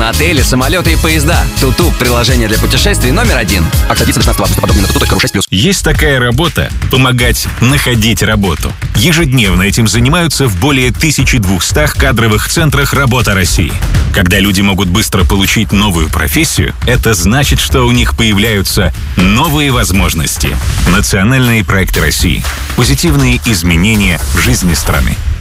на отели, самолеты и поезда. Туту – приложение для путешествий номер 1. Акция длится до 16 августа. Подробнее на tutu.ru 6+. Есть такая работа – помогать находить работу. Ежедневно этим занимаются в более 1200 кадровых центрах «Работа России». Когда люди могут быстро получить новую профессию, это значит, что у них появляются новые возможности. Национальные проекты России. Позитивные изменения в жизни страны.